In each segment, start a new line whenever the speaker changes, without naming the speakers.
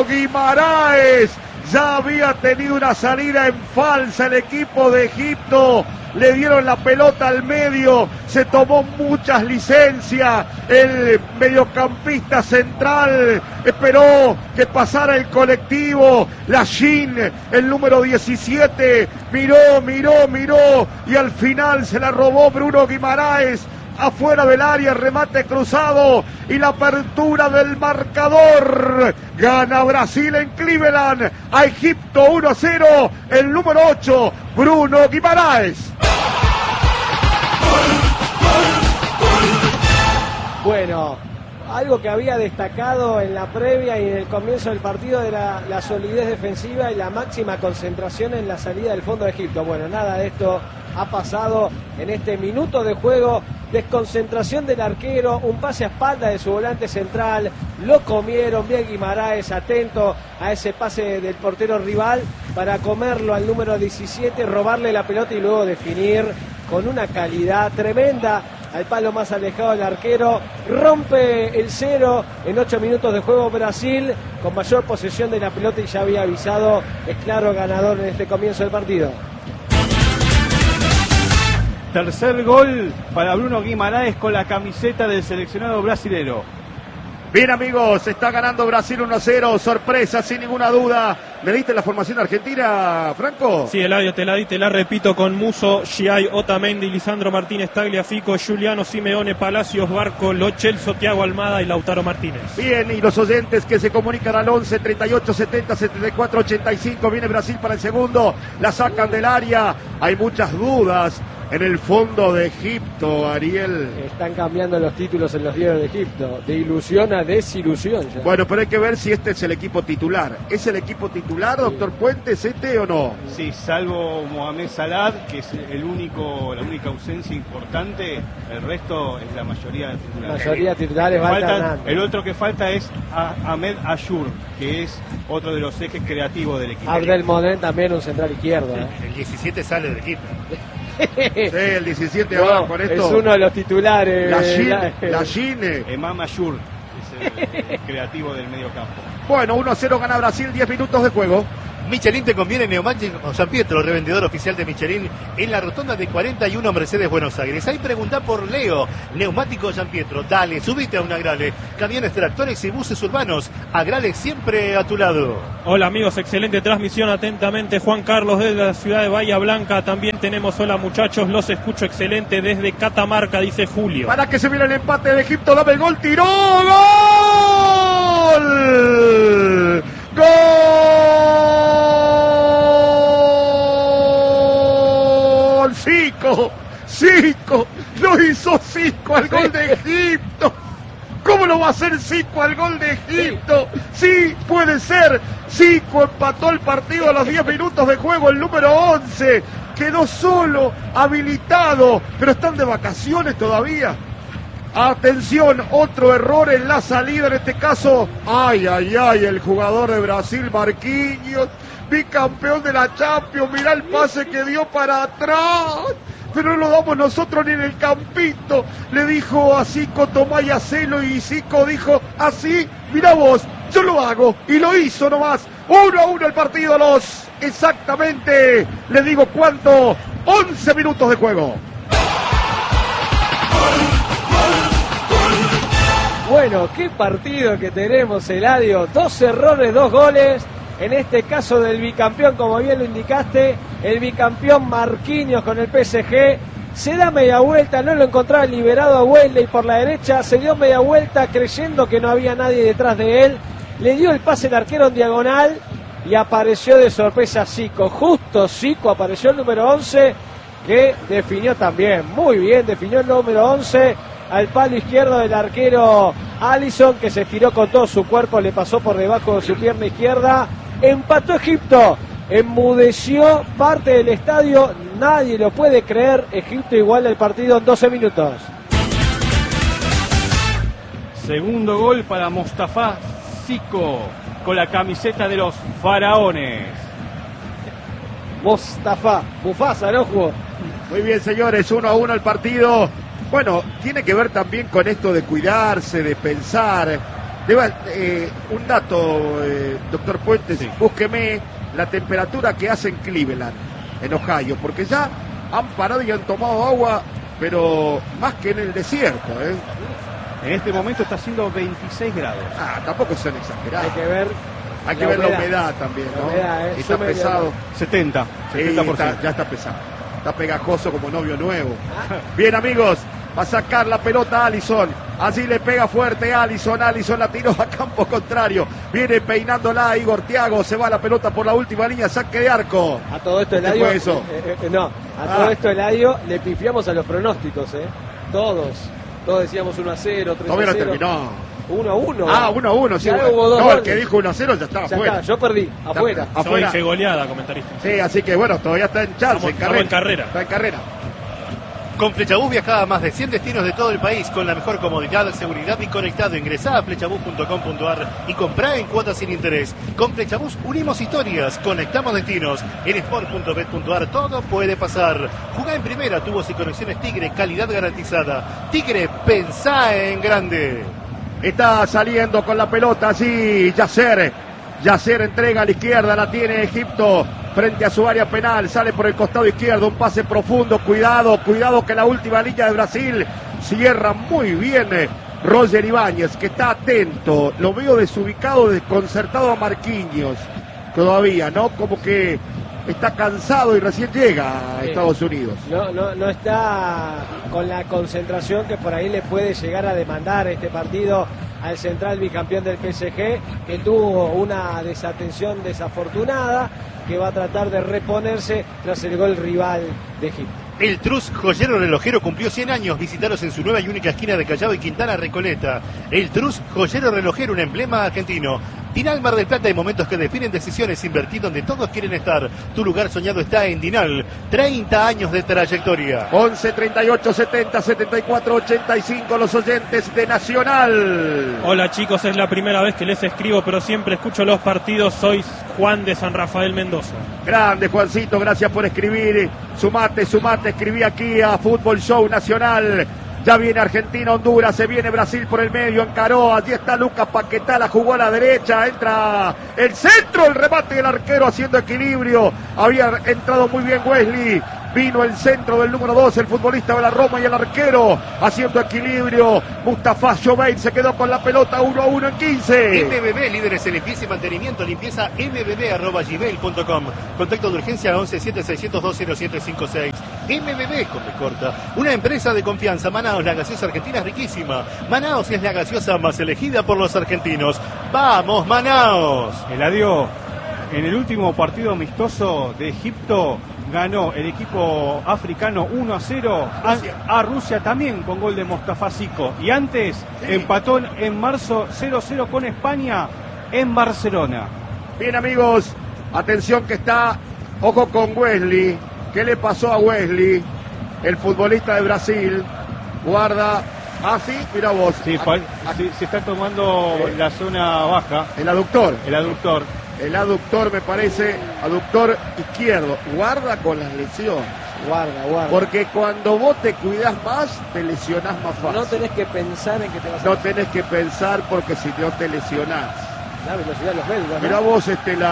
Guimaraes. Ya había tenido una salida en falsa el equipo de Egipto. Le dieron la pelota al medio, se tomó muchas licencias, el mediocampista central esperó que pasara el colectivo, Lachin, el número 17, miró y al final se la robó Bruno Guimaraes. Afuera del área, remate cruzado y la apertura del marcador. Gana Brasil en Cleveland a Egipto 1-0. El número 8, Bruno Guimaraes.
Bueno, algo que había destacado en la previa y en el comienzo del partido era la solidez defensiva y la máxima concentración en la salida del fondo de Egipto. Bueno, nada de esto ha pasado en este minuto de juego. Desconcentración del arquero, un pase a espalda de su volante central, lo comieron bien Guimaraes, atento a ese pase del portero rival para comerlo al número 17, robarle la pelota y luego definir con una calidad tremenda al palo más alejado del arquero. Rompe el 0 en 8 minutos de juego Brasil, con mayor posesión de la pelota y ya había avisado, es claro ganador en este comienzo del partido.
Tercer gol para Bruno Guimaraes con la camiseta del seleccionado brasilero.
Bien amigos, está ganando Brasil 1-0, sorpresa sin ninguna duda. ¿Me diste la formación argentina, Franco?
Sí, Eladio, te la di, te la repito con Musso, Giai, Otamendi, Lisandro Martínez, Tagliafico, Giuliano, Simeone, Palacios, Barco, Lo Celso, Thiago Almada y Lautaro Martínez.
Bien, y los oyentes que se comunican al 11 38 70 74 85, viene Brasil para el segundo, la sacan del área, hay muchas dudas en el fondo de Egipto, Ariel.
Están cambiando los títulos en los diarios de Egipto, de ilusión a desilusión ya.
Bueno, pero hay que ver si este es el equipo titular. ¿Es el equipo titular, sí, doctor Puentes, o no?
Sí, salvo Mohamed Salah, que es la única ausencia importante, el resto es la mayoría de titulares.
La mayoría de titulares va alternando.
El otro que falta es Ahmed Ayour, que es otro de los ejes creativos del equipo.
Abdelmonem también un central izquierdo.
El 17 sale del equipo.
Sí, el 17 abajo con esto.
Es uno de los titulares.
La Gine.
Emam Ayour es el creativo del medio campo.
Bueno, 1-0 gana Brasil, 10 minutos de juego.
Michelin te conviene Neumático San Pietro, revendedor oficial de Michelin en la rotonda de 41 Mercedes Buenos Aires. Ahí preguntá por Leo, Neumático San Pietro. Dale, subite a un Agrale. Camiones, tractores y buses urbanos. Agrale siempre a tu lado.
Hola amigos, excelente transmisión, atentamente Juan Carlos desde la ciudad de Bahía Blanca. También tenemos hola muchachos, los escucho excelente desde Catamarca, dice Julio.
Para que se viene el empate de Egipto, dame el gol, tiró, ¡gol! ¡Gol! Zico, lo hizo Zico al gol de Egipto. ¿Cómo lo va a hacer Zico al gol de Egipto? Sí, puede ser. Zico empató el partido a los 10 minutos de juego, el número 11. Quedó solo, habilitado, pero están de vacaciones todavía. Atención, otro error en la salida, en este caso, el jugador de Brasil, Marquinhos, bicampeón de la Champions, mirá el pase que dio para atrás, pero no lo damos nosotros ni en el campito. Le dijo a Zico, tomá y hacelo, y Zico dijo, así, mirá vos, yo lo hago, y lo hizo nomás. 1-1 el partido, exactamente, le digo cuánto, 11 minutos de juego.
Bueno, qué partido que tenemos, Eladio. 2 errores, 2 goles. En este caso del bicampeón, como bien lo indicaste, el bicampeón Marquinhos con el PSG. Se da media vuelta, no lo encontraba liberado a Wesley por la derecha. Se dio media vuelta creyendo que no había nadie detrás de él. Le dio el pase al arquero en diagonal y apareció de sorpresa Zico. Justo Zico apareció el número 11, que definió también. Muy bien, definió el número 11. Al palo izquierdo del arquero Alisson, que se estiró con todo su cuerpo, le pasó por debajo de su pierna izquierda. Empató Egipto, enmudeció parte del estadio, nadie lo puede creer. Egipto iguala el partido en 12 minutos.
Segundo gol para Mostafa Zico con la camiseta de los faraones.
Mostafa, Mufasa, ¿no jugó?
Muy bien, señores, 1-1 el partido. Bueno, tiene que ver también con esto de cuidarse, de pensar. Un dato, doctor Puentes,
Sí.
búsqueme la temperatura que hace en Cleveland, en Ohio, porque ya han parado y han tomado agua, pero más que en el desierto, ¿eh?
En este momento está haciendo 26 grados.
Tampoco son exagerados.
Hay que ver
la humedad también, ¿no?
La humedad,
Está
sube
pesado.
70%.
Ya está pesado. Está pegajoso como novio nuevo. Bien, amigos, va a sacar la pelota Alisson. Así le pega fuerte Alisson. Alisson la tiró a campo contrario. Viene peinándola Igor Thiago. Se va la pelota por la última línea. Saque de arco.
A todo esto,
¿Qué
Eladio.
fue eso?
Todo esto, Eladio, le pifiamos a los pronósticos, ¿eh? Todos decíamos 1-0, 3-0.
Todavía no terminó.
1-1.
1-1, sí.
Ya hubo dos
No, el
goles.
que dijo 1-0 ya estaba
Ya
afuera.
está, yo perdí, afuera.
Yo
Afuera.
dije goleada, comentarista.
Sí, así que bueno, todavía está en chance,
Estamos en carrera.
Está en carrera.
Con Flechabús viaja a más de 100 destinos de todo el país con la mejor comodidad, seguridad y conectado. Ingresá a flechabús.com.ar y comprá en cuotas sin interés. Con Flechabús unimos historias, conectamos destinos. En sport.bet.ar todo puede pasar. Jugá en primera, tubos y conexiones Tigre, calidad garantizada. Tigre, pensá en grande.
Está saliendo con la pelota, sí, Yasser entrega a la izquierda, la tiene Egipto frente a su área penal, sale por el costado izquierdo, un pase profundo, cuidado que la última línea de Brasil cierra muy bien Roger Ibáñez, que está atento, lo veo desubicado, desconcertado a Marquinhos, todavía, ¿no? Como que está cansado y recién llega a Estados Unidos.
No está con la concentración que por ahí le puede llegar a demandar este partido al central bicampeón del PSG, que tuvo una desatención desafortunada, que va a tratar de reponerse tras el gol rival de Egipto.
El Trus Joyero Relojero cumplió 100 años. Visitaros en su nueva y única esquina de Callao y Quintana Recoleta. El Trus Joyero Relojero, un emblema argentino. Dinal Mar del Plata, hay momentos que definen decisiones. Invertir donde todos quieren estar. Tu lugar soñado está en Dinal. 30 años de trayectoria.
11 38 70 74 85 los oyentes de Nacional.
Hola chicos, es la primera vez que les escribo, pero siempre escucho los partidos. Soy Juan de San Rafael Mendoza.
Grande Juancito, gracias por escribir. Sumate, escribí aquí a Fútbol Show Nacional. Ya viene Argentina, Honduras, se viene Brasil por el medio, encaró, allí está Lucas Paquetá, la jugó a la derecha, entra el centro, el remate del arquero haciendo equilibrio, había entrado muy bien Wesley, vino el centro del número 2, el futbolista de la Roma y el arquero haciendo equilibrio, Mustafa Jovein se quedó con la pelota 1-1 en 15.
MBB, líderes en limpieza y mantenimiento, limpieza mbb@gmail.com. Contacto de urgencia 1176020756. MBB, con B corta, una empresa de confianza. Manaos, la gaseosa argentina es riquísima. Manaos es la gaseosa más elegida por los argentinos. ¡Vamos, Manaos!
Eladio, en el último partido amistoso de Egipto ganó el equipo africano 1-0 a Rusia también con gol de Mostafa Zico. Y antes empató en marzo 0-0 con España en Barcelona.
Bien amigos, atención que está, ojo con Wesley. ¿Qué le pasó a Wesley? El futbolista de Brasil. Guarda. Sí, mira vos.
Sí, se está tomando la zona baja.
El aductor.
El aductor.
El aductor me parece, aductor izquierdo. Guarda con las lesiones.
Guarda.
Porque cuando vos te cuidás más, te lesionás más fácil.
No tenés que pensar en que te vas a...
No tenés que pensar porque si no te lesionás.
La velocidad de los belgas, ¿no?
Mirá vos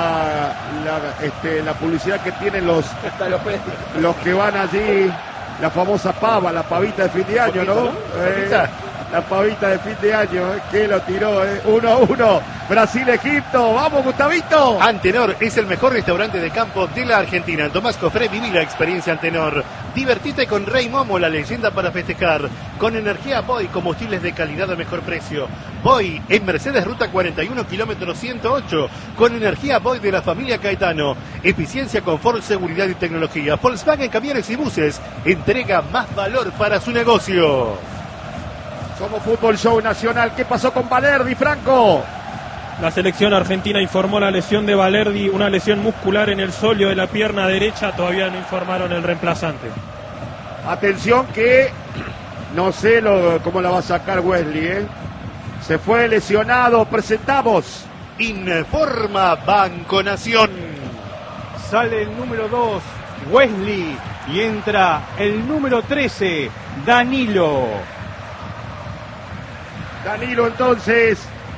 la publicidad que tienen los que van allí, la famosa pava, la pavita de fin de año, ¿no? La pavita de fin de año, que lo tiró, 1-1, Brasil-Egipto, vamos Gustavito.
Antenor es el mejor restaurante de campo de la Argentina. En Tomás Cofré viví la experiencia Antenor. Divertite con Rey Momo, la leyenda para festejar. Con energía Boy, combustibles de calidad a mejor precio. Boy en Mercedes Ruta 41, kilómetro 108. Con energía Boy de la familia Caetano. Eficiencia, confort, seguridad y tecnología. Volkswagen Camiones y Buses entrega más valor para su negocio.
Somos Fútbol Show Nacional. ¿Qué pasó con Valerdi, Franco?
La selección argentina informó la lesión de Valerdi, una lesión muscular en el sóleo de la pierna derecha. Todavía no informaron el reemplazante.
Atención que no sé cómo la va a sacar Wesley, Se fue lesionado. Presentamos.
Informa Banco Nación.
Sale el número 2, Wesley, y entra el número 13, Danilo.
Danilo entonces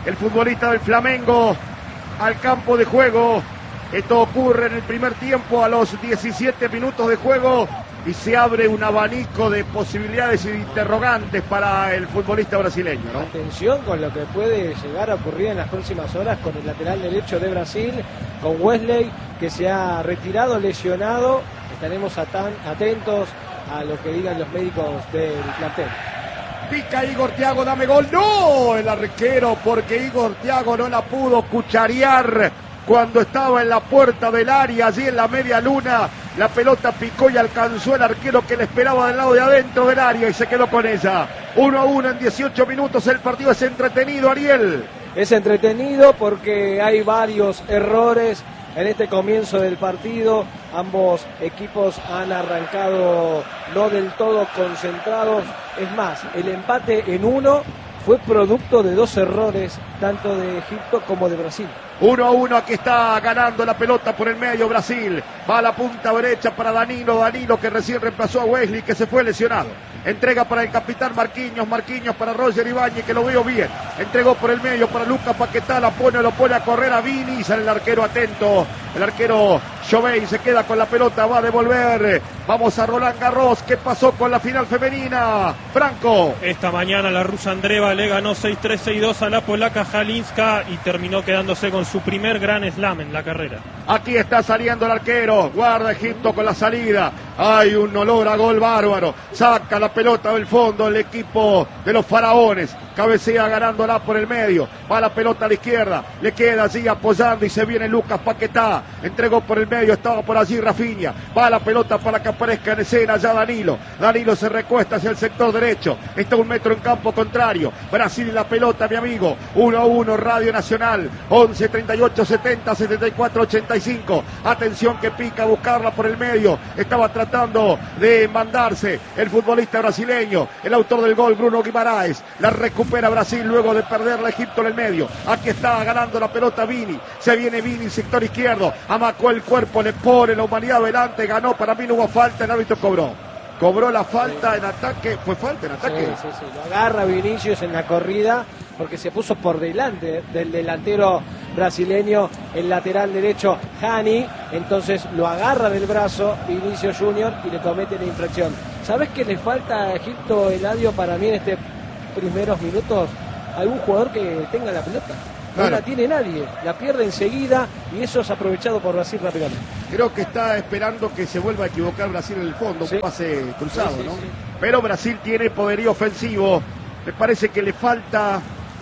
el futbolista del Flamengo al campo de juego. Esto ocurre en el primer tiempo a los 17 minutos de juego y se abre un abanico de posibilidades y de interrogantes para el futbolista brasileño, ¿no?
Atención con lo que puede llegar a ocurrir en las próximas horas con el lateral derecho de Brasil, con Wesley, que se ha retirado lesionado. Estaremos atentos a lo que digan los médicos del plantel.
Pica Igor Thiago, dame gol. No, el arquero, porque Igor Thiago no la pudo cucharear cuando estaba en la puerta del área, allí en la media luna. La pelota picó y alcanzó el arquero que le esperaba del lado de adentro del área y se quedó con ella. 1-1 en 18 minutos. El partido es entretenido, Ariel.
Es entretenido porque hay varios errores en este comienzo del partido. Ambos equipos han arrancado no del todo concentrados. Es más, el empate en 1 fue producto de 2 errores, tanto de Egipto como de Brasil.
1-1, aquí está ganando la pelota por el medio Brasil. Va a la punta derecha para Danilo que recién reemplazó a Wesley, que se fue lesionado. Entrega para el capitán Marquinhos para Roger Ibáñez, que lo veo bien. Entregó por el medio para Lucas Paquetá, lo pone a correr a Vini, sale el arquero atento. El arquero Jovey se queda con la pelota, va a devolver. Vamos a Roland Garros. ¿Qué pasó con la final femenina? Franco.
Esta mañana la rusa Andreeva le ganó 6-3, 6-2 a la polaca Halinska y terminó quedándose con su primer gran slam en la carrera.
Aquí está saliendo el arquero. Guarda Egipto con la salida. Hay un olor a gol bárbaro. Saca la pelota del fondo el equipo de los faraones. Cabecea ganándola por el medio. Va la pelota a la izquierda. Le queda allí apoyando y se viene Lucas Paquetá. Entregó por el medio. Estaba por allí Rafinha. Va la pelota para que aparezca en escena ya Danilo. Danilo se recuesta hacia el sector derecho. Está 1 metro en campo contrario. Brasil y la pelota, mi amigo. 1-1 Radio Nacional. 11, 38, 70, 74, 85. Atención que pica a buscarla por el medio. Estaba tratando de mandarse el futbolista brasileño. El autor del gol, Bruno Guimaraes. La recupera Brasil luego de perderla Egipto en el medio. Aquí está ganando la pelota Vini. Se viene Vini, sector izquierdo. Amacó el cuerpo, le pone la humanidad delante. Ganó, para mí no hubo falta, el árbitro cobró la falta en ataque. ¿Fue falta en ataque?
Sí. Lo agarra Vinicius en la corrida porque se puso por delante del delantero brasileño, el lateral derecho Hani. Entonces lo agarra del brazo Vinicius Junior y le comete la infracción. ¿Sabes qué le falta a Egipto, Eladio, para mí en estos primeros minutos? Algún jugador que tenga la pelota. No la tiene nadie, la pierde enseguida y eso es aprovechado por Brasil rápidamente.
Creo que está esperando que se vuelva a equivocar Brasil en el fondo, un pase cruzado, ¿no?
Sí.
Pero Brasil tiene poderío ofensivo, me parece que le falta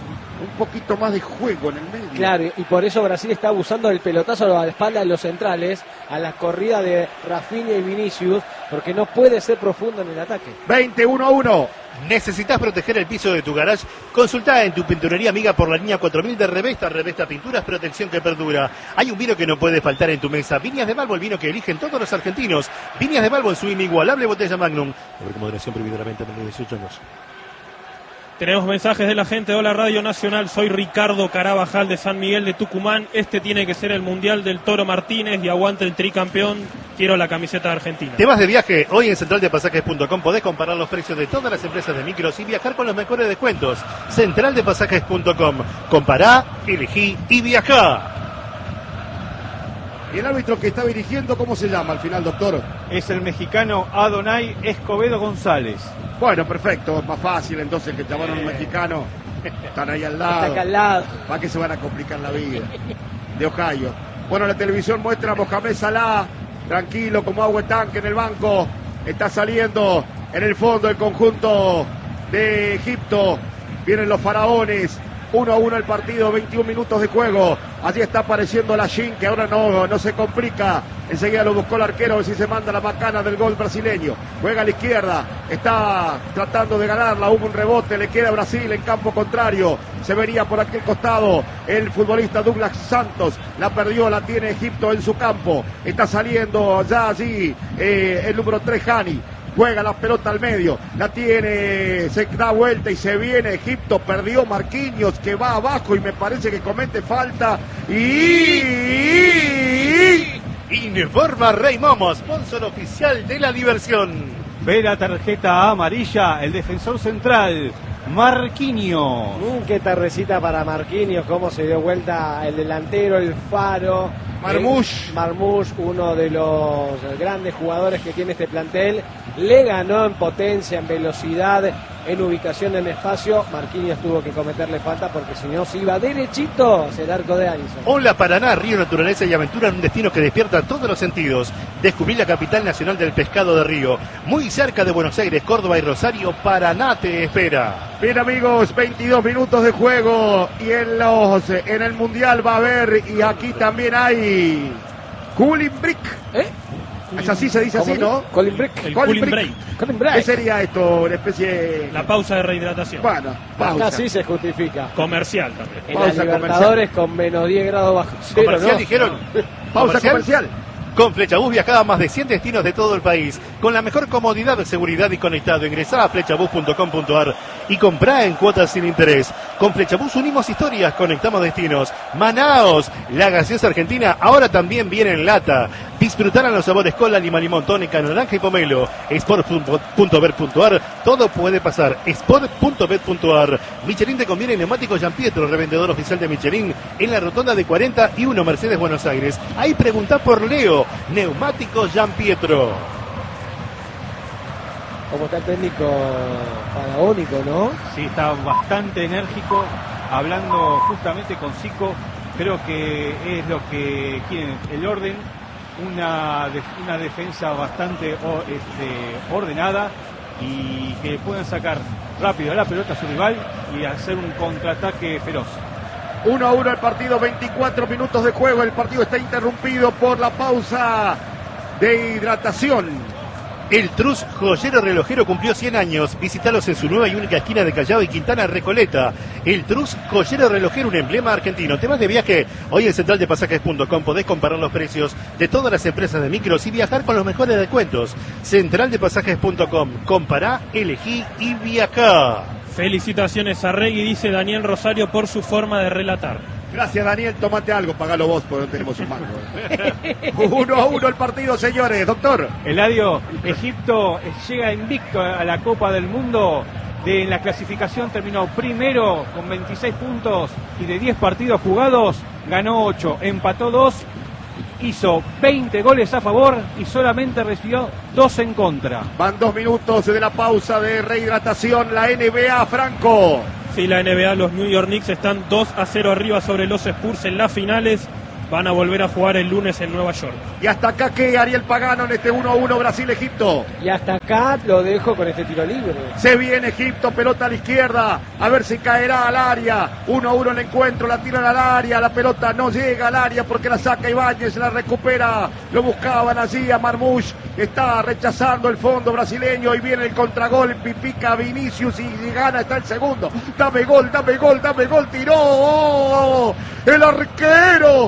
un poquito más de juego en el medio.
Claro, y por eso Brasil está abusando del pelotazo a la espalda de los centrales, a la corrida de Rafinha y Vinicius, porque no puede ser profundo en el ataque.
21-1.
¿Necesitas proteger el piso de tu garage? Consultá en tu pinturería amiga por la línea 4000 de Revesta Pinturas, protección que perdura. Hay un vino que no puede faltar en tu mesa. Viñas de Balbo, el vino que eligen todos los argentinos. Viñas de Balbo en su inigualable botella Magnum. Con moderación, prohibida la venta menor de 18 años.
Tenemos mensajes de la gente. Hola Radio Nacional, soy Ricardo Carabajal de San Miguel de Tucumán. Este tiene que ser el Mundial del Toro Martínez y aguante el tricampeón. Quiero la camiseta de Argentina.
¿Te vas de viaje? Hoy en centraldepasajes.com podés comparar los precios de todas las empresas de micros y viajar con los mejores descuentos. Centraldepasajes.com. Compará, elegí y viajá.
¿Y el árbitro que está dirigiendo, cómo se llama al final, doctor?
Es el mexicano Adonai Escobedo González.
Bueno, perfecto, es más fácil entonces que llamaron a un mexicano. Están ahí al lado.
Está acá al lado.
¿Para qué se van a complicar la vida? De Ohio. Bueno, la televisión muestra a Mohamed Salah, tranquilo como agua de tanque en el banco. Está saliendo en el fondo el conjunto de Egipto. Vienen los faraones. 1-1 el partido, 21 minutos de juego. Allí está apareciendo la Shin, que ahora no se complica. Enseguida lo buscó el arquero, a ver si se manda la macana del gol brasileño. Juega a la izquierda, está tratando de ganarla. Hubo un rebote, le queda a Brasil en campo contrario. Se venía por aquel costado el futbolista Douglas Santos. La perdió, la tiene Egipto en su campo. Está saliendo ya allí el número 3, Hani. Juega la pelota al medio, la tiene, se da vuelta y se viene Egipto, perdió Marquinhos que va abajo y me parece que comete falta
Informa Rey Momo, sponsor oficial de la diversión.
ve la tarjeta amarilla el defensor central, Marquinhos.
Qué tardecita para Marquinhos, cómo se dio vuelta el delantero, el Faro. Marmoush, uno de los grandes jugadores que tiene este plantel, le ganó en potencia, en velocidad, en ubicación en espacio. Marquinhos tuvo que cometerle falta porque si no se iba derechito hacia el arco de Alisson.
Hola Paraná, río, naturaleza y aventura en un destino que despierta todos los sentidos. Descubrí la capital nacional del pescado de Río, muy cerca de Buenos Aires, Córdoba y Rosario. Paraná te espera.
Bien amigos, 22 minutos de juego y en el Mundial va a haber, y aquí también hay Cooling Break. Es así, se dice así, ¿no?
Cooling Break.
El cooling break.
¿Qué sería esto? Una especie...
La pausa de rehidratación.
Bueno, pausa.
Acá sí se justifica.
Comercial también.
En la Libertadores con menos 10 grados bajo cero,
Comercial,
¿no?
dijeron.
Pausa comercial.
Con Flechabús viajaba a más de 100 destinos de todo el país, con la mejor comodidad, seguridad y conectado. Ingresá a flechabús.com.ar y comprá en cuotas sin interés. Con Flechabús unimos historias, conectamos destinos. Manaos, la gaseosa argentina, ahora también viene en lata. Disfrutarán los sabores cola, lima, limón, tónica, naranja y pomelo. Sport.bet.ar, todo puede pasar. Sport.bet.ar. Michelin te conviene, neumático Giampietro, revendedor oficial de Michelin, en la rotonda de 41 Mercedes, Buenos Aires. Ahí preguntá por Leo, neumático Giampietro.
Como está el técnico faraónico, ¿no?
Sí, está bastante enérgico, hablando justamente con Zico. Creo que es lo que quieren, el orden, una defensa bastante ordenada y que puedan sacar rápido la pelota a su rival y hacer un contraataque feroz.
1-1 el partido, 24 minutos de juego. El partido está interrumpido por la pausa de hidratación.
El Trus Joyero Relojero cumplió 100 años. Visítalos en su nueva y única esquina de Callao y Quintana Recoleta. El Trus Joyero Relojero, un emblema argentino. ¿Te vas de viaje? Hoy en centraldepasajes.com podés comparar los precios de todas las empresas de micros y viajar con los mejores descuentos. Centraldepasajes.com. Compará, elegí y viajá.
Felicitaciones a Regui, dice Daniel Rosario, por su forma de relatar.
Gracias Daniel, tomate algo, pagalo vos porque no tenemos un mango. 1-1 el partido, señores. Doctor.
Eladio, Egipto llega invicto a la Copa del Mundo. En la clasificación terminó primero con 26 puntos y de 10 partidos jugados ganó 8, empató 2, hizo 20 goles a favor y solamente recibió 2 en contra.
Van 2 minutos de la pausa de rehidratación. La NBA, Franco.
Sí, la NBA, los New York Knicks están 2-0 arriba sobre los Spurs en las finales. Van a volver a jugar el lunes en Nueva York.
Y hasta acá que Ariel Pagano en este 1-1 Brasil-Egipto.
Y hasta acá lo dejo con este tiro libre.
Se viene Egipto, pelota a la izquierda. A ver si caerá al área. 1-1 el encuentro, la tiran al área. La pelota no llega al área porque la saca Ibáñez, la recupera. Lo buscaban allí a Marmoush. Está rechazando el fondo brasileño y viene el contragol. Pipica Vinicius y gana, está el segundo. Dame gol, dame gol, dame gol. Tiró el arquero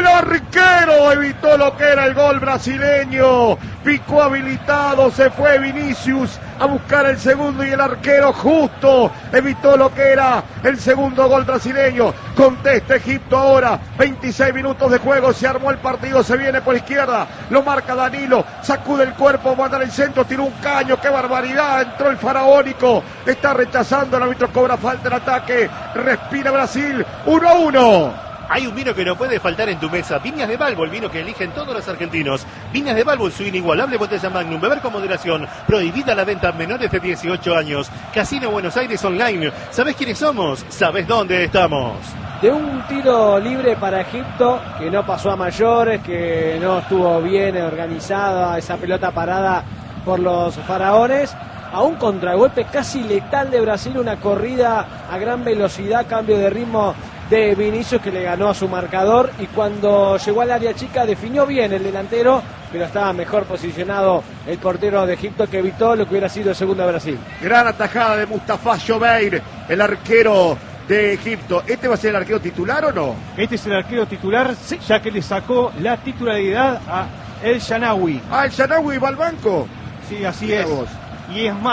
evitó lo que era el gol brasileño. Picó habilitado, se fue Vinicius a buscar el segundo y el arquero justo evitó lo que era el segundo gol brasileño. Contesta Egipto ahora, 26 minutos de juego, se armó el partido, se viene por izquierda, lo marca Danilo, sacude el cuerpo, va a dar el centro, tiró un caño, qué barbaridad, entró el faraónico, está rechazando, el árbitro cobra falta en ataque, respira Brasil, 1-1.
Hay un vino que no puede faltar en tu mesa. Viñas de Balbo, el vino que eligen todos los argentinos. Viñas de Balbo en su inigualable botella Magnum. Beber con moderación. Prohibida la venta a menores de 18 años. Casino Buenos Aires Online. ¿Sabés quiénes somos? ¿Sabés dónde estamos?
De un tiro libre para Egipto, que no pasó a mayores, que no estuvo bien organizada esa pelota parada por los faraones, a un contragolpe casi letal de Brasil, una corrida a gran velocidad, cambio de ritmo de Vinicius que le ganó a su marcador y cuando llegó al área chica definió bien el delantero, pero estaba mejor posicionado el portero de Egipto que evitó lo que hubiera sido el segundo de Brasil.
Gran atajada de Mustafa Jobeir, el arquero de Egipto. ¿Este va a ser el arquero titular o no?
Este es el arquero titular, sí, ya que le sacó la titularidad a El Shanawi.
Ah, el Shanawi va al banco.
Sí, así es. Y es más,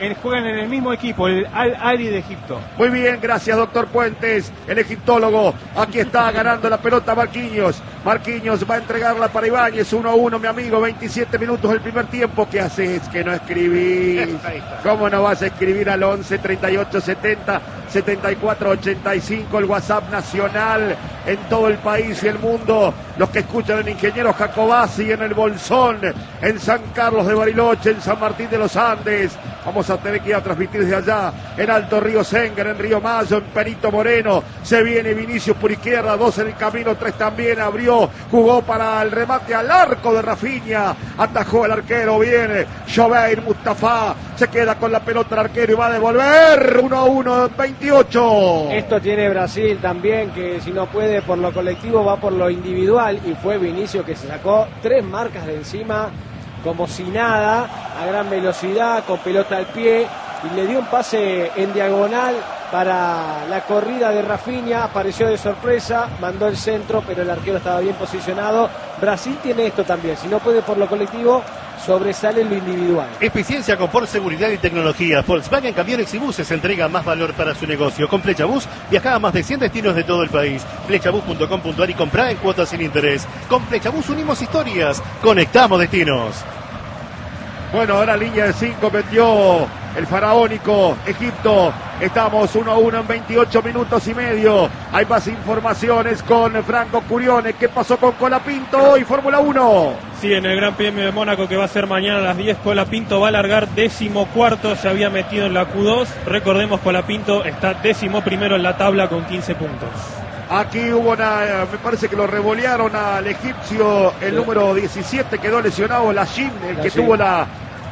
juegan en el mismo equipo, el Al-Ahly de Egipto.
Muy bien, gracias doctor Puentes, el egiptólogo. Aquí está ganando la pelota Marquinhos. Marquinhos va a entregarla para Ibáñez, 1-1, mi amigo, 27 minutos del primer tiempo. ¿Qué haces que no escribís? ¿Cómo no vas a escribir al 11 38 70 74 85, el WhatsApp nacional en todo el país y el mundo? Los que escuchan el ingeniero Jacobasi en el Bolsón, en San Carlos de Bariloche, en San Martín de los Andes. Vamos a tener que ir a transmitir desde allá, en Alto Río Sengar, en Río Mayo, en Perito Moreno. Se viene Vinicius por izquierda, 2 en el camino, 3 también, abrió, jugó para el remate al arco de Rafinha, atajó el arquero, viene Joveir Mustafa, se queda con la pelota el arquero y va a devolver, 1-1, 28.
Esto tiene Brasil también, que si no puede por lo colectivo va por lo individual, y fue Vinicius que se sacó 3 marcas de encima como si nada, a gran velocidad, con pelota al pie, y le dio un pase en diagonal para la corrida de Rafinha. Apareció de sorpresa, mandó el centro, pero el arquero estaba bien posicionado. Brasil tiene esto también, si no puede por lo colectivo, sobresale lo individual.
Eficiencia, confort, seguridad y tecnología. Volkswagen Camiones y Buses entrega más valor para su negocio. Con Flechabús viaja a más de 100 destinos de todo el país. Flechabús.com.ar y comprá en cuotas sin interés. Con Flechabús unimos historias, conectamos destinos.
Bueno, ahora línea de 5 metió el faraónico Egipto. Estamos 1-1 en 28 minutos y medio. Hay más informaciones con Franco Curione. ¿Qué pasó con Colapinto hoy, Fórmula 1?
Sí, en el Gran Premio de Mónaco, que va a ser mañana a las 10, Colapinto va a largar 14º, se había metido en la Q2. Recordemos, Colapinto está 11º en la tabla con 15 puntos.
Aquí hubo me parece que lo revolearon al egipcio, el número 17, quedó lesionado, Lachim, el que tuvo la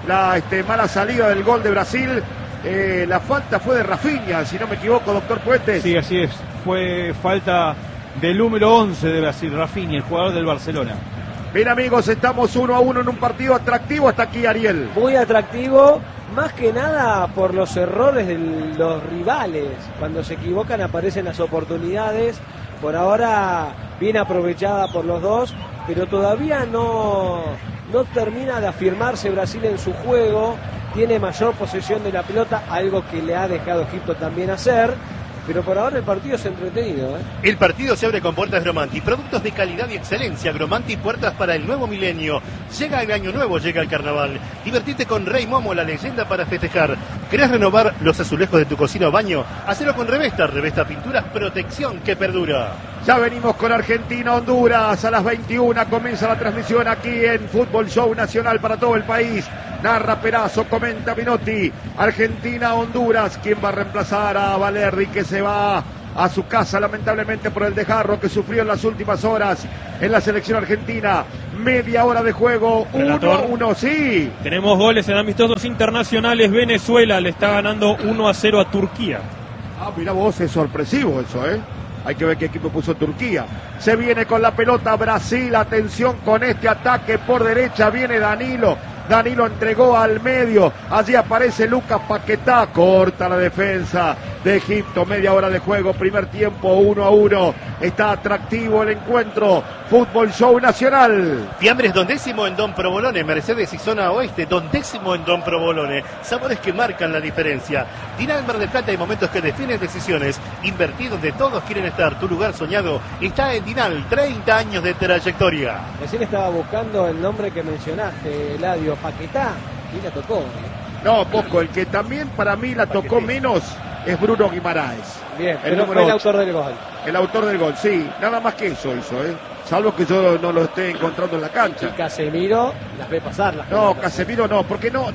mala salida del gol de Brasil. La falta fue de Rafinha, si no me equivoco, doctor Puentes.
Sí, así es. Fue falta del número 11 de Brasil, Rafinha, el jugador del Barcelona.
Bien, amigos, estamos 1-1 en un partido atractivo. Hasta aquí, Ariel.
Muy atractivo, más que nada por los errores de los rivales. Cuando se equivocan aparecen las oportunidades. Por ahora bien aprovechada por los dos, pero todavía no termina de afirmarse Brasil en su juego. Tiene mayor posesión de la pelota, algo que le ha dejado Egipto también hacer. Pero por ahora el partido es entretenido, ¿eh?
El partido se abre con puertas Gromanti, productos de calidad y excelencia. Gromanti, puertas para el nuevo milenio. Llega el año nuevo, llega el carnaval. Divertite con Rey Momo, la leyenda para festejar. ¿Querés renovar los azulejos de tu cocina o baño? Hacelo con Revesta. Revesta Pinturas, protección que perdura.
Ya venimos con Argentina-Honduras a las 21. Comienza la transmisión aquí en Fútbol Show Nacional para todo el país. Narra Perazo, comenta Minotti. Argentina-Honduras. ¿Quién va a reemplazar a Valerdi, que se va a su casa lamentablemente por el desgarro que sufrió en las últimas horas en la selección argentina? Media hora de juego, 1-1, sí.
Tenemos goles en amistosos internacionales. Venezuela le está ganando 1-0 a Turquía.
Ah, mira vos, es sorpresivo eso, ¿eh? Hay que ver qué equipo puso Turquía. Se viene con la pelota Brasil. Atención con este ataque por derecha. Viene Danilo. Danilo entregó al medio. Allí aparece Lucas Paquetá. Corta la defensa de Egipto. Media hora de juego. Primer tiempo 1-1. Está atractivo el encuentro. Fútbol Show Nacional.
Fiambres Don Décimo en Don Provolone. Mercedes y Zona Oeste. Don Décimo en Don Provolone. Sabores que marcan la diferencia. Dinal Mar del Plata. Hay momentos que definen decisiones. Invertir donde todos quieren estar. Tu lugar soñado está en Dinal. 30 años de trayectoria.
Recién estaba buscando el nombre que mencionaste, Eladio, Paquetá, y la tocó.
No, poco. El que también para mí la tocó menos es Bruno Guimaraes.
Bien, pero fue el autor del gol.
El autor del gol, sí. Nada más que eso hizo, ¿eh? Salvo que yo no lo esté encontrando en la cancha.
Y Casemiro las ve pasar.
No, Casemiro no, porque no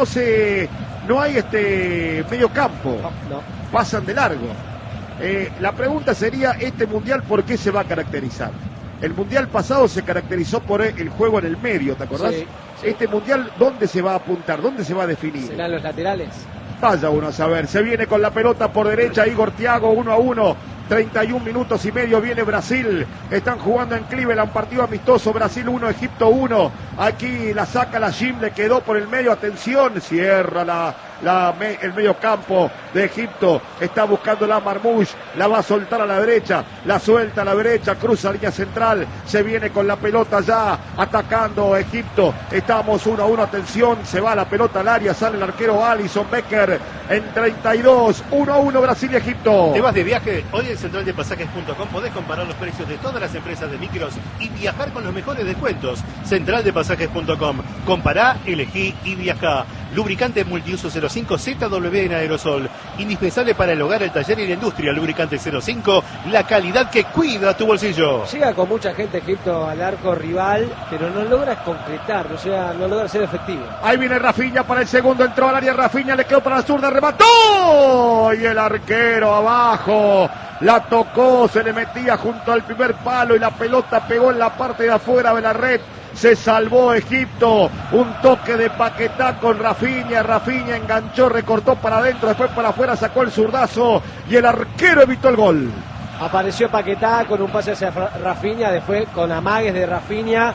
hay medio campo.
No.
Pasan de largo. La pregunta sería, ¿este mundial por qué se va a caracterizar? El mundial pasado se caracterizó por el juego en el medio, ¿te acordás?
Sí.
Este mundial, ¿dónde se va a apuntar? ¿Dónde se va a definir?
¿Serán los laterales?
Vaya uno a saber. Se viene con la pelota por derecha Igor Thiago, 1-1. 31 minutos y medio viene Brasil. Están jugando en Cleveland, partido amistoso. Brasil 1, Egipto 1. Aquí la saca la Jim, le quedó por el medio. Atención, cierra el medio campo de Egipto. Está buscando la Marmoush, la va a soltar a la derecha, la suelta a la derecha, cruza línea central, se viene con la pelota ya, atacando Egipto. Estamos 1-1, atención, se va la pelota al área, sale el arquero Alison Becker en 32, 1-1 Brasil y Egipto.
¿Te vas de viaje? Hoy en centraldepasajes.com podés comparar los precios de todas las empresas de micros y viajar con los mejores descuentos. Centraldepasajes.com. Compará, elegí y viajá. Lubricante multiuso 05 ZW en aerosol. Indispensable para el hogar, el taller y la industria. Lubricante 05, la calidad que cuida tu bolsillo.
Llega con mucha gente Egipto al arco rival, pero no logra concretar, o sea, no logra ser efectivo.
Ahí viene Rafinha para el segundo, entró al área Rafinha, le quedó para la zurda, remató y el arquero abajo. La tocó, se le metía junto al primer palo y la pelota pegó en la parte de afuera de la red. Se salvó Egipto, un toque de Paquetá con Rafinha, Rafinha enganchó, recortó para adentro, después para afuera sacó el zurdazo y el arquero evitó el gol.
Apareció Paquetá con un pase hacia Rafinha, después con amagues de Rafinha,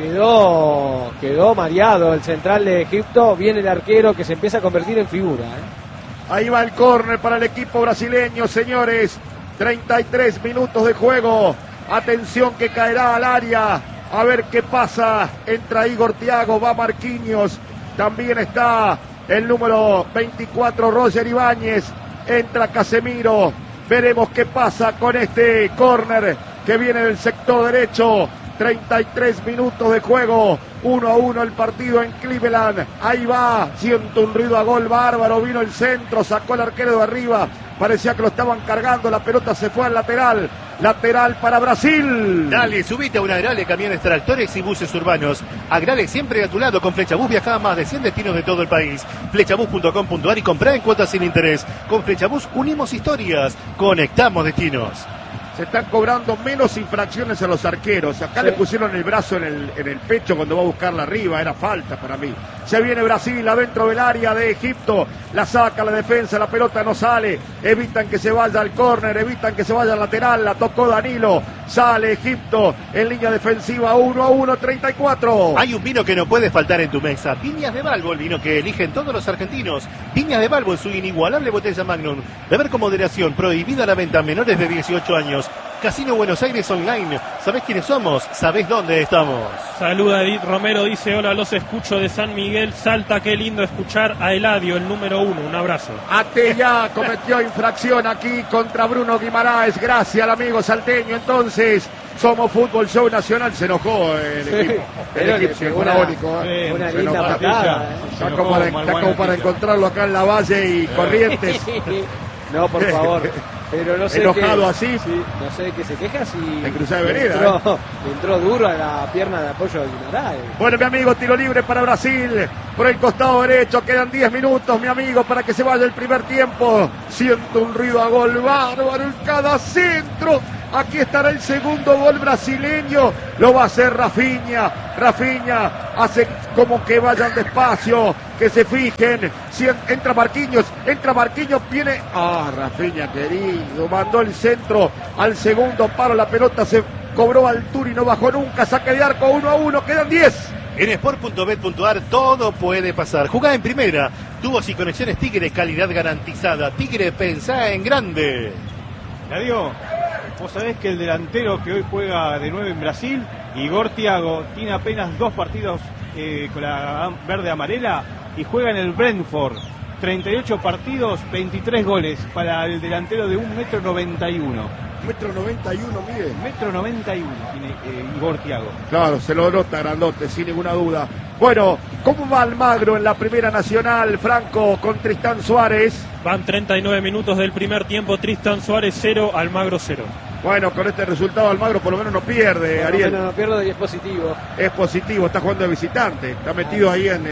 quedó mareado el central de Egipto, viene el arquero que se empieza a convertir en figura.
Ahí va el córner para el equipo brasileño, señores, 33 minutos de juego, atención que caerá al área. A ver qué pasa, entra Igor Thiago, va Marquinhos, también está el número 24 Roger Ibáñez, entra Casemiro, veremos qué pasa con este córner que viene del sector derecho, 33 minutos de juego, 1-1 el partido en Cleveland, ahí va, siento un ruido a gol bárbaro, vino el centro, sacó el arquero de arriba, parecía que lo estaban cargando, la pelota se fue al lateral. Lateral para Brasil.
Dale, subite a una Agrale, camiones, tractores y buses urbanos. Agrale siempre a tu lado. Con Flechabús viaja a más de 100 destinos de todo el país. Flechabús.com.ar y comprá en cuotas sin interés. Con Flechabús unimos historias, conectamos destinos.
Se están cobrando menos infracciones a los arqueros. Acá le pusieron el brazo en el pecho cuando va a buscarla arriba. Era falta para mí. Se viene Brasil adentro del área de Egipto. La saca la defensa, la pelota no sale. Evitan que se vaya al córner, evitan que se vaya al lateral. La tocó Danilo. Sale Egipto en línea defensiva 1-1, 34.
Hay un vino que no puede faltar en tu mesa. Viñas de Balbo, el vino que eligen todos los argentinos. Viñas de Balbo en su inigualable botella Magnum. Beber con moderación, prohibida la venta a menores de 18 años. Casino Buenos Aires Online. ¿Sabés quiénes somos? ¿Sabés dónde estamos?
Saluda Edith Romero, dice: hola, los escucho de San Miguel, Salta, qué lindo escuchar a Eladio, el número 1, un abrazo.
Atella cometió infracción aquí contra Bruno Guimaraes, gracias al amigo salteño. Entonces, somos Fútbol Show Nacional, se enojó el equipo. El equipo se fue agónico.
Una linda patada.
Está como para encontrarlo acá en La Valle y Corrientes.
No, por favor. Pero no sé
enojado
qué,
así.
Sí, no sé de qué se queja si
en Cruzada de Vereda.
Entró duro a la pierna de apoyo de Guimaraes.
Bueno, mi amigo, tiro libre para Brasil. Por el costado derecho, quedan 10 minutos, mi amigo, para que se vaya el primer tiempo. Siento un ruido a gol bárbaro en cada centro. Aquí estará el segundo gol brasileño. Lo va a hacer Rafinha. Rafinha hace como que vayan despacio, que se fijen. Si entra Marquinhos, viene. Rafinha querido, mandó el centro al segundo paro. La pelota se cobró a altura y no bajó nunca. Saque de arco 1-1, quedan 10.
En sport.bet.ar todo puede pasar. Jugá en primera. Tubos y conexiones Tigre, calidad garantizada. Tigre, pensá en grande.
Eladio, vos sabés que el delantero que hoy juega de 9 en Brasil, Igor Thiago, tiene apenas 2 partidos con la verde amarela y juega en el Brentford. 38 partidos, 23 goles para el delantero de 1,91 m.
1,91 m, mide.
1,91 m tiene Igor Thiago.
Claro, se lo nota grandote, sin ninguna duda. Bueno, ¿cómo va Almagro en la Primera Nacional, Franco, con Tristán Suárez?
Van 39 minutos del primer tiempo, Tristán Suárez 0, Almagro 0.
Bueno, con este resultado Almagro por lo menos no pierde, Ariel.
Por lo menos no pierde y es positivo.
Es positivo, está jugando de visitante, está metido ahí en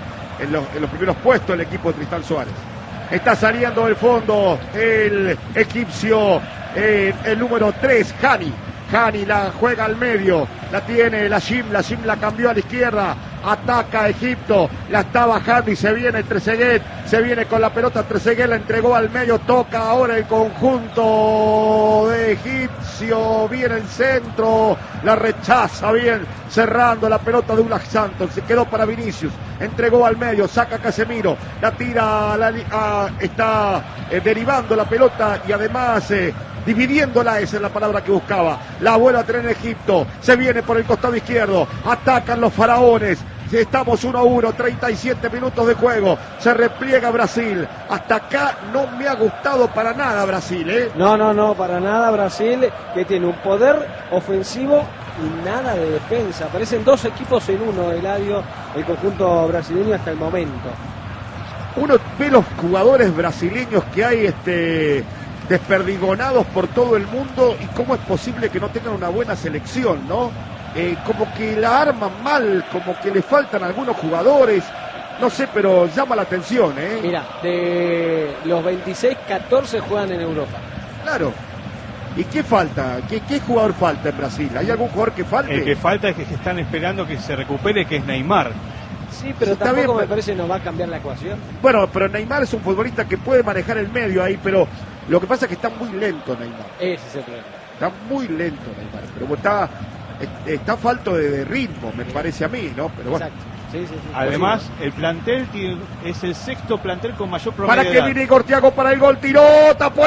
los primeros puestos el equipo de Tristán Suárez. Está saliendo del fondo el egipcio, el número 3, Hani la juega al medio, la tiene la Jim la cambió a la izquierda, ataca a Egipto, la está bajando y se viene Trezeguet, se viene con la pelota Trezeguet, la entregó al medio, toca ahora el conjunto de egipcio, viene el centro, la rechaza bien, cerrando la pelota Douglas Santos, se quedó para Vinicius, entregó al medio, saca Casemiro, la tira, está derivando la pelota y además dividiéndola, esa es la palabra que buscaba, la vuelve a tener Egipto, se viene por el costado izquierdo, atacan los faraones. Estamos 1-1, 37 minutos de juego. Se repliega Brasil. Hasta acá no me ha gustado para nada Brasil, ¿eh?
No, para nada Brasil, que tiene un poder ofensivo y nada de defensa. Parecen dos equipos en uno, Eladio, el conjunto brasileño hasta el momento.
Uno ve los jugadores brasileños que hay desperdigonados por todo el mundo y cómo es posible que no tengan una buena selección, ¿no? Como que la arman mal, como que le faltan algunos jugadores, no sé, pero llama la atención, ¿eh?
Mira, de los 26, 14 juegan en Europa.
Claro. ¿Y qué falta? ¿Qué jugador falta en Brasil? ¿Hay algún jugador que falte?
El que falta es que están esperando que se recupere, que es Neymar.
Sí, pero
Está
tampoco
bien,
me parece que nos va a cambiar la ecuación.
Bueno, pero Neymar es un futbolista que puede manejar el medio ahí, pero lo que pasa es que está muy lento Neymar.
Ese es el problema.
Está muy lento Neymar, pero está falto de ritmo, me parece a mí, ¿no? Pero bueno.
Exacto. Sí.
Además, el plantel es el sexto plantel con mayor promedio
Para
de
que
edad.
viene Igor Thiago para el gol, tiró, tapó el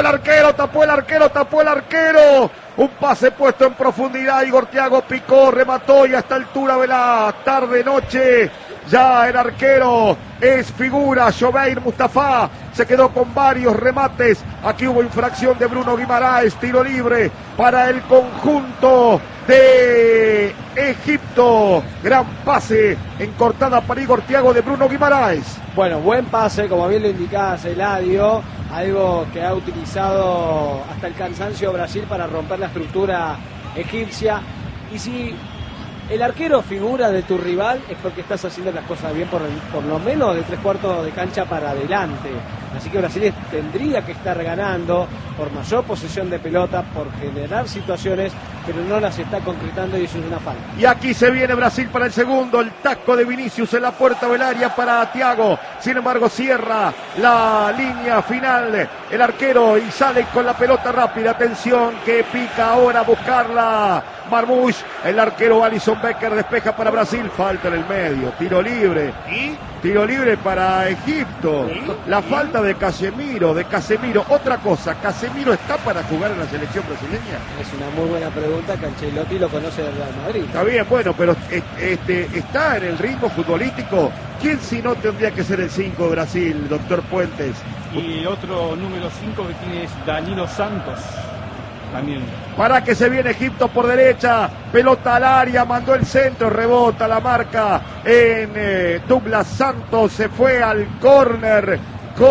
arquero. Un pase puesto en profundidad, Igor Thiago picó, remató y a esta altura de la tarde-noche ya el arquero es figura. Joveir Mustafa se quedó con varios remates. Aquí hubo infracción de Bruno Guimaraes, tiro libre para el conjunto de Egipto. Gran pase en cortada para Igor Thiago de Bruno Guimaraes.
Bueno, buen pase, como bien lo indicaba Eladio, algo que ha utilizado hasta el cansancio Brasil para romper la estructura egipcia. Y si el arquero figura de tu rival es porque estás haciendo las cosas bien por lo menos de 3/4 de cancha para adelante. Así que Brasil tendría que estar ganando por mayor posesión de pelota, por generar situaciones, pero no las está concretando y eso es una falta.
Y aquí se viene Brasil para el segundo, el taco de Vinicius en la puerta del área para Thiago. Sin embargo, cierra la línea final el arquero y sale con la pelota rápida. Atención que pica ahora a buscarla Marmoush. El arquero Alisson Becker despeja para Brasil. Falta en el medio. Tiro libre. Tiro libre para Egipto. La falta de Casemiro. Otra cosa, ¿Casemiro está para jugar en la selección brasileña?
Es una muy buena pregunta, que Ancelotti lo conoce del Real Madrid.
Está bien, bueno, pero está en el ritmo futbolístico. ¿Quién si no tendría que ser el 5 de Brasil, doctor Puentes?
Y otro número 5 que tiene es Danilo Santos. También.
Para que se viene Egipto por derecha, pelota al área, mandó el centro, rebota la marca en Douglas Santos, se fue al córner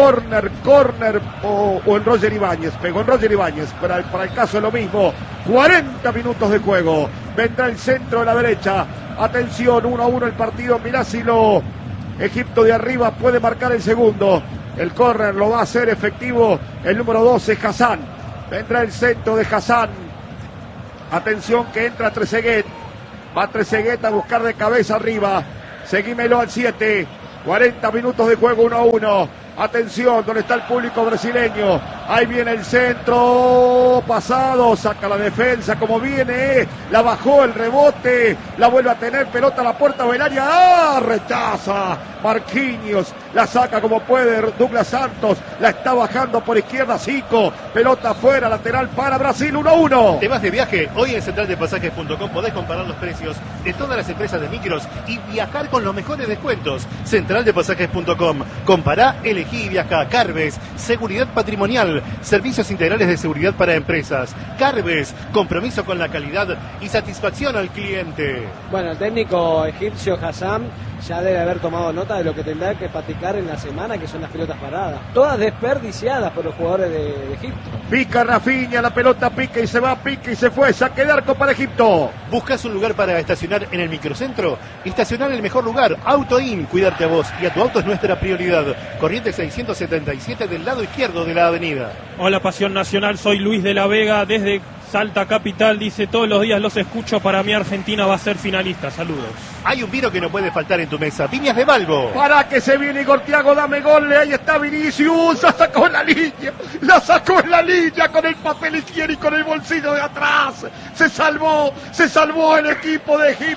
o en Roger Ibáñez, pegó en Roger Ibáñez, para el caso es lo mismo. 40 minutos de juego, vendrá el centro de la derecha, atención, 1-1 el partido, mirá si Egipto de arriba puede marcar el segundo, el córner lo va a hacer efectivo el número 12, Hassan. Vendrá el centro de Hassan. Atención que entra Trezeguet. Va Trezeguet a buscar de cabeza arriba. Seguímelo al 7. 40 minutos de juego, 1-1. Atención, donde está el público brasileño. Ahí viene el centro. Pasado. Saca la defensa como viene. La bajó el rebote. La vuelve a tener. Pelota a la puerta del área. ¡Ah! Rechaza. Marquinhos. La saca como puede Douglas Santos. La está bajando por izquierda Zico. Pelota afuera. Lateral para Brasil. 1-1.
¿Te vas de viaje? Hoy en centraldepasajes.com podés comparar los precios de todas las empresas de micros y viajar con los mejores descuentos. Centraldepasajes.com. Compará, elegí y viaja. Carves, seguridad patrimonial, servicios integrales de seguridad para empresas. Carves, compromiso con la calidad y satisfacción al cliente.
Bueno, el técnico egipcio Hassan ya debe haber tomado nota de lo que tendrá que practicar en la semana, que son las pelotas paradas. Todas desperdiciadas por los jugadores de Egipto.
Pica Rafinha, la pelota pica y se va, pica y se fue. Saque de arco para Egipto.
¿Buscas un lugar para estacionar en el microcentro? Estacionar en el mejor lugar. AutoIn, cuidarte a vos y a tu auto es nuestra prioridad. Corrientes 677 del lado izquierdo de la avenida.
Hola Pasión Nacional, soy Luis de la Vega desde Salta Capital, dice todos los días los escucho, para mí Argentina va a ser finalista, saludos.
Hay un vino que no puede faltar en tu mesa, Viñas de Balbo.
Para que se viene Igor Thiago, dame gol, ahí está Vinicius, la sacó en la línea con el papel higiénico en el bolsillo de atrás, se salvó el equipo de Egipto.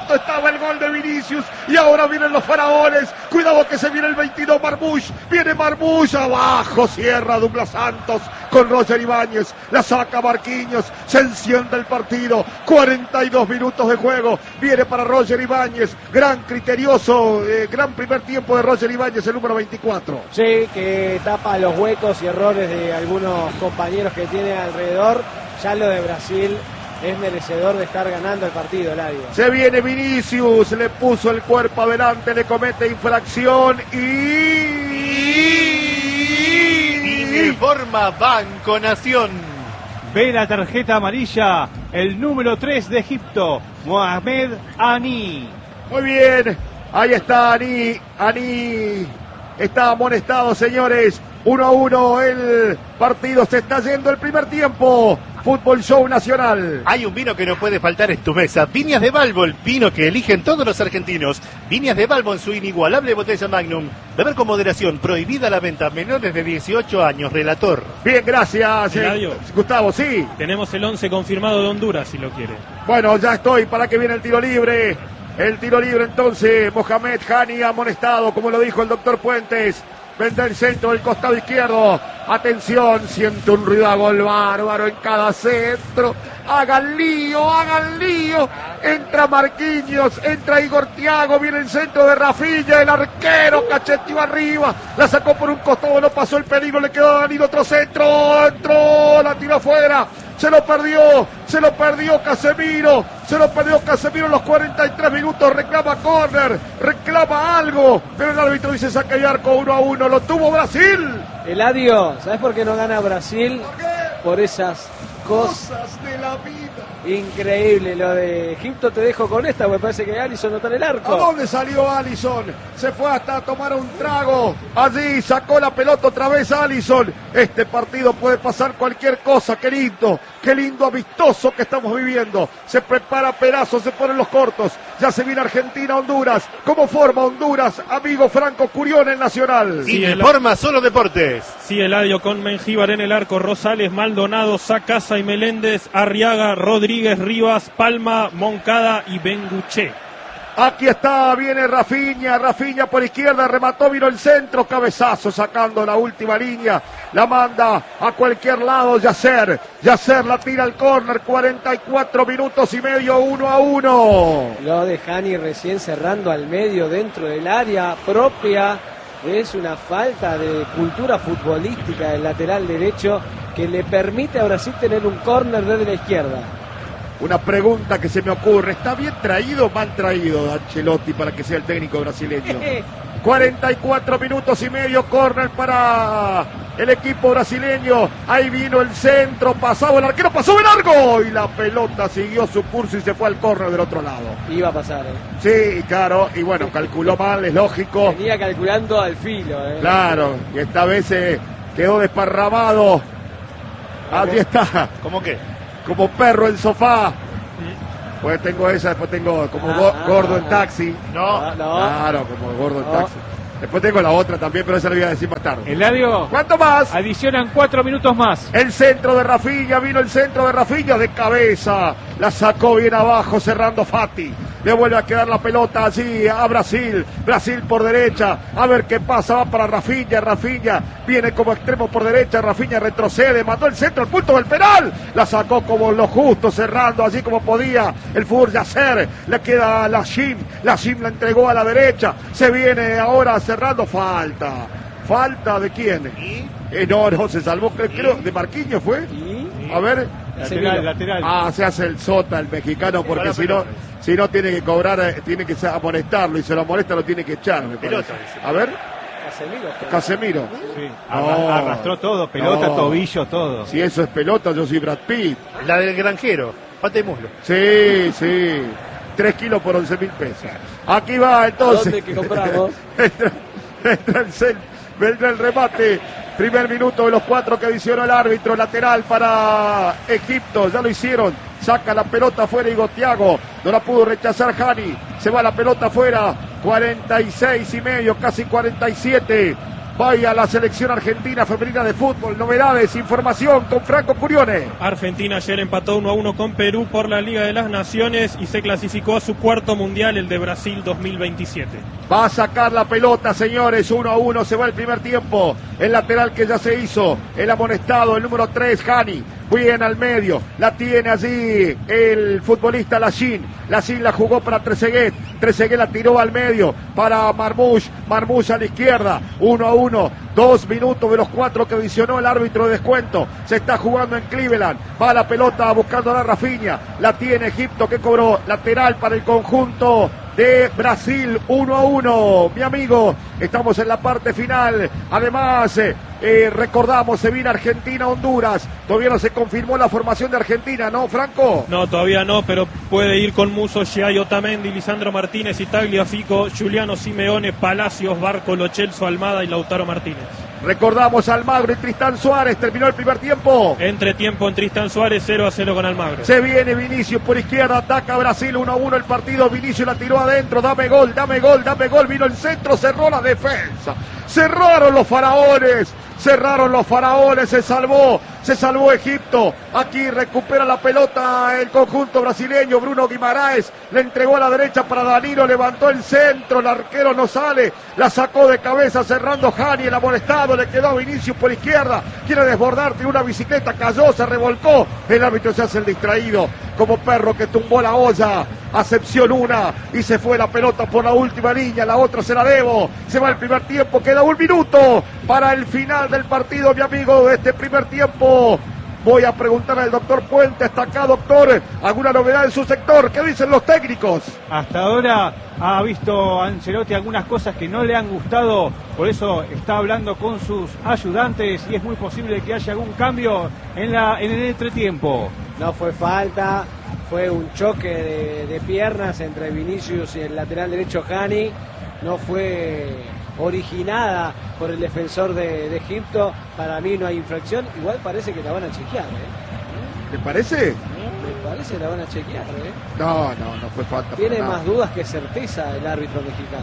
punto estaba el gol de Vinicius. Y ahora vienen los faraones. Cuidado que se viene el 22 Marmoush. Viene Marmoush abajo. Cierra Douglas Santos con Roger Ibáñez. La saca Marquinhos. Se enciende el partido. 42 minutos de juego. Viene para Roger Ibáñez. Gran criterioso. Gran primer tiempo de Roger Ibáñez, el número 24.
Sí, que tapa los huecos y errores de algunos compañeros que tiene alrededor. Ya lo de Brasil es merecedor de estar ganando el partido, Eladio.
Se viene Vinicius, le puso el cuerpo adelante, le comete infracción
y forma Banco Nación.
Ve la tarjeta amarilla, el número 3 de Egipto, Mohamed Ani.
Muy bien, ahí está Ani está amonestado, señores. 1-1 el partido, se está yendo el primer tiempo. Fútbol Show Nacional.
Hay un vino que no puede faltar en tu mesa. Viñas de Balbo, el vino que eligen todos los argentinos. Viñas de Balbo en su inigualable botella Magnum. Beber con moderación, prohibida la venta a menores de 18 años. Relator.
Bien, gracias. Gustavo, sí.
Tenemos el 11 confirmado de Honduras, si lo quiere.
Bueno, ya estoy para que viene el tiro libre. El tiro libre entonces, Mohamed Hani amonestado, como lo dijo el doctor Puentes. Vende el centro del costado izquierdo. Atención, siente un ruido a gol bárbaro en cada centro. Hagan lío. Entra Marquinhos, entra Igor Thiago, viene el centro de Rafinha, el arquero cacheteó arriba. La sacó por un costado, no pasó el peligro, le quedó a Danilo, otro centro. Entró, la tiró afuera. Se lo perdió Casemiro, los 43 minutos, reclama córner, reclama algo, pero el árbitro dice saque de arco 1-1, lo tuvo Brasil.
Eladio, ¿sabes por qué no gana Brasil? Por esas cosas
de la vida.
Increíble lo de Egipto. Te dejo con esta, me parece que Alisson no está en el arco.
¿A dónde salió Alisson? Se fue hasta tomar un trago. Allí sacó la pelota otra vez Alisson. Este partido puede pasar cualquier cosa. Qué lindo amistoso que estamos viviendo. Se prepara Perazo, se ponen los cortos. Ya se viene Argentina-Honduras. ¿Cómo forma Honduras, amigo Franco Curión en Nacional?
Y de forma Solo Deportes.
Sí, Eladio, con Mengíbar en el arco, Rosales, Maldonado, Sacasa y Meléndez, Arriaga, Rodríguez, Rivas, Palma, Moncada y Benguché.
Aquí está, viene Rafinha por izquierda, remató, vino el centro, cabezazo sacando la última línea, la manda a cualquier lado, Yasser la tira al córner, 44 minutos y medio, 1-1.
Lo de Hani recién cerrando al medio dentro del área propia, es una falta de cultura futbolística del lateral derecho que le permite a Brasil tener un córner desde la izquierda.
Una pregunta que se me ocurre, ¿está bien traído o mal traído Ancelotti para que sea el técnico brasileño? 44 minutos y medio, córner para el equipo brasileño. Ahí vino el centro, pasaba el arquero, pasó el largo y la pelota siguió su curso y se fue al córner del otro lado.
Iba a pasar,
Sí, claro, y bueno, calculó mal, es lógico.
Venía calculando al filo,
Claro, y esta vez quedó desparramado. Allí está.
¿Cómo qué?
Como perro en sofá. Pues tengo esa, después tengo como gordo en taxi.
No.
Claro, como gordo en taxi. Después tengo la otra también, pero esa la voy a decir más tarde.
Eladio.
¿Cuánto más?
Adicionan 4 minutos más.
El centro de Rafinha, vino el centro de Rafinha de cabeza. La sacó bien abajo, cerrando Fati. Le vuelve a quedar la pelota allí a Brasil. Brasil por derecha. A ver qué pasa. Va para Rafinha. Rafinha viene como extremo por derecha. Rafinha retrocede. Mandó el centro al punto del penal. La sacó como lo justo, cerrando allí como podía. El fútbol Yasser. Le queda a Lashim. Lashim la entregó a la derecha. Se viene ahora cerrando. Falta. ¿Falta de quién? No, se salvó. Creo de Marquinhos fue. A ver.
Lateral.
Se hace el sota el mexicano porque si no tiene que cobrar, tiene que amonestarlo y si lo amonesta lo tiene que echar. A ver. Casemiro.
Sí. Arrastró todo, pelota, tobillo, todo.
Si eso es pelota, yo soy Brad Pitt.
La del granjero, pata y muslo.
Sí. 3 kilos por 11.000 pesos. Aquí va entonces.
¿A dónde que compramos?
Vendrá el remate. Primer minuto de los 4 que adicionó el árbitro. Lateral para Egipto. Ya lo hicieron. Saca la pelota afuera Igor Thiago. No la pudo rechazar Hani. Se va la pelota afuera. 46 y medio, casi 47. Vaya la selección argentina femenina de fútbol. Novedades, información con Franco Curione.
Argentina ayer empató 1-1 con Perú por la Liga de las Naciones y se clasificó a su cuarto mundial, el de Brasil 2027.
Va a sacar la pelota, señores. 1-1, se va el primer tiempo. El lateral que ya se hizo, el amonestado, el número 3, Hani. Bien al medio, la tiene allí el futbolista Lachin. Lachin la jugó para Trezeguet. Trezeguet la tiró al medio para Marmoush. Marmoush a la izquierda. 1-1. 2 minutos de los 4 que adicionó el árbitro de descuento. Se está jugando en Cleveland. Va la pelota buscando a la Rafinha. La tiene Egipto que cobró lateral para el conjunto de Brasil. 1-1. Mi amigo, estamos en la parte final. Además, recordamos, se viene Argentina-Honduras. Todavía no se confirmó la formación de Argentina, ¿no, Franco?
No, todavía no, pero puede ir con Musso, Giai, Otamendi, Lisandro Martínez, Tagliafico, Giuliano Simeone, Palacios, Barco, Lo Celso, Almada y Lautaro Martínez.
Recordamos Almagro y Tristán Suárez. Terminó el primer tiempo.
Entretiempo en Tristán Suárez, 0-0 con Almagro.
Se viene Vinicius por izquierda, ataca Brasil, 1-1 el partido. Vinicius la tiró adentro, dame gol, dame gol, dame gol. Vino el centro, cerró la defensa. Cerraron los faraones, se salvó Egipto. Aquí recupera la pelota el conjunto brasileño. Bruno Guimaraes le entregó a la derecha para Danilo, levantó el centro, el arquero no sale, la sacó de cabeza cerrando Hani, el amonestado, le quedó a Vinicius por izquierda, quiere desbordar, tiene una bicicleta, cayó, se revolcó, el árbitro se hace el distraído, como perro que tumbó la olla. Acepción una y se fue la pelota por la última línea, la otra se la debo. Se va el primer tiempo, queda 1 minuto para el final del partido, mi amigo, de este primer tiempo. Voy a preguntarle al doctor Puente, hasta acá, doctor, ¿alguna novedad en su sector? ¿Qué dicen los técnicos?
Hasta ahora ha visto Ancelotti algunas cosas que no le han gustado, por eso está hablando con sus ayudantes y es muy posible que haya algún cambio en el entretiempo.
No fue falta, fue un choque de piernas entre Vinicius y el lateral derecho Hani. No fue originada por el defensor de Egipto. Para mí no hay infracción. Igual parece que la van a chequear,
¿Le parece?
Me parece que la van a chequear,
No fue falta.
Tiene más dudas que certeza el árbitro mexicano,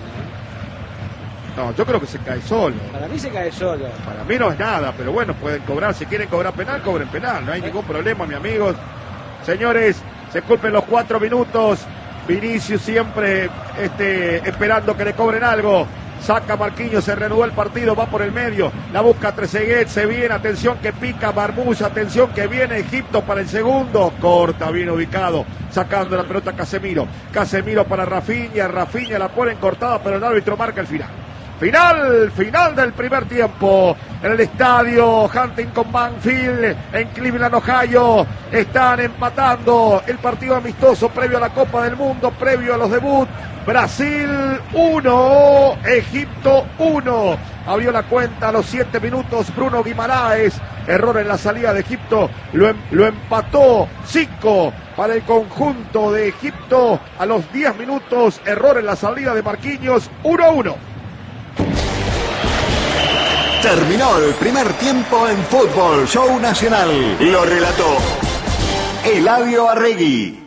No, yo creo que se cae solo.
Para mí se cae solo.
Para mí no es nada, pero bueno, pueden cobrar. Si quieren cobrar penal, cobren penal. No hay ningún problema, mi amigos. Señores, se cumplen los 4 minutos. Vinicius siempre esperando que le cobren algo. Saca Marquinhos, se reanudó el partido, va por el medio, la busca Trezeguet, se viene, atención que pica Marmoush, atención que viene Egipto para el segundo, corta, bien ubicado, sacando la pelota Casemiro para Rafinha la ponen cortada, pero el árbitro marca el final. Final del primer tiempo en el estadio Huntington Banfield en Cleveland, Ohio. Están empatando el partido amistoso previo a la Copa del Mundo, previo a los debuts. Brasil 1, Egipto 1. Abrió la cuenta a los 7 minutos Bruno Guimaraes. Error en la salida de Egipto. Lo empató Zico para el conjunto de Egipto. A los 10 minutos, error en la salida de Marquinhos. 1-1.
Terminó el primer tiempo en Fútbol Show Nacional. Lo relató Eladio Arregui.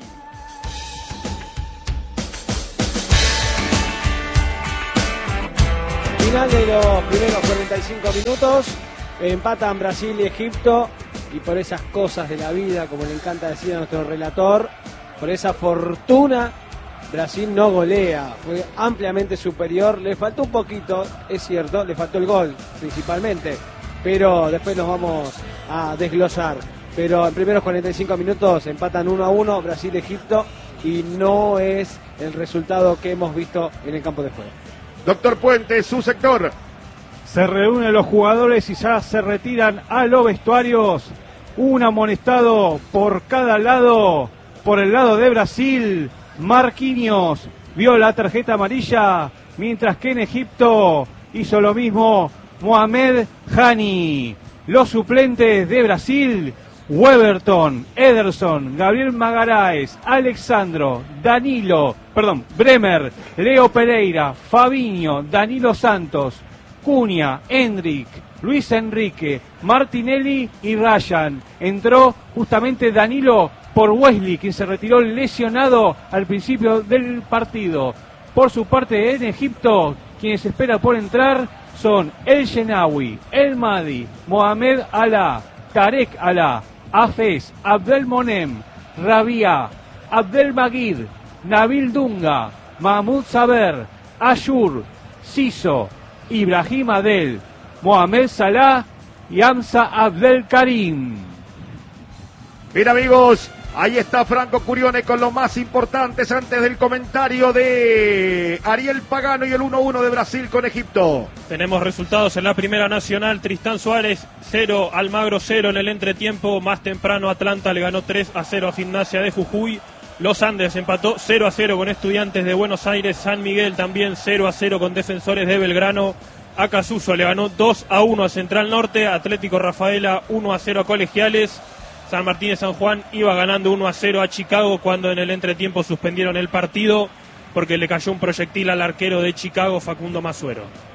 Final de los primeros 45 minutos. Empatan Brasil y Egipto. Y por esas cosas de la vida, como le encanta decir a nuestro relator, por esa fortuna, Brasil no golea, fue ampliamente superior, le faltó un poquito, es cierto, le faltó el gol principalmente, pero después nos vamos a desglosar. Pero en primeros 45 minutos empatan 1-1 Brasil-Egipto y no es el resultado que hemos visto en el campo de juego.
Doctor Puente, su sector.
Se reúnen los jugadores y ya se retiran a los vestuarios. Un amonestado por cada lado, por el lado de Brasil. Marquinhos vio la tarjeta amarilla, mientras que en Egipto hizo lo mismo Mohamed Hani. Los suplentes de Brasil: Weberton, Ederson, Gabriel Magaráes, Alexandro, Bremer, Leo Pereira, Fabinho, Danilo Santos, Cunha, Endrick, Luis Enrique, Martinelli y Ryan. Entró justamente Danilo por Wesley, quien se retiró lesionado al principio del partido. Por su parte, en Egipto, quienes esperan por entrar son El Shenawi, El Madi, Mohamed Alá, Tarek Alá, Hafez, Abdel Monem, Rabia, Abdel Magid, Nabil Dunga, Mahmoud Saber, Ashur, Siso, Ibrahim Adel, Mohamed Salah y Hamza Abdel Karim.
Bien, amigos, ahí está Franco Curione con los más importantes antes del comentario de Ariel Pagano y el 1-1 de Brasil con Egipto.
Tenemos resultados en la Primera Nacional. Tristán Suárez 0, Almagro 0 en el entretiempo. Más temprano Atlanta le ganó 3-0 a Gimnasia de Jujuy. Los Andes empató 0-0 con Estudiantes de Buenos Aires. San Miguel también 0-0 con Defensores de Belgrano. Acasuso le ganó 2-1 a Central Norte. Atlético Rafaela 1-0 a Colegiales. San Martín de San Juan iba ganando 1-0 a Chicago cuando en el entretiempo suspendieron el partido porque le cayó un proyectil al arquero de Chicago, Facundo Masuero.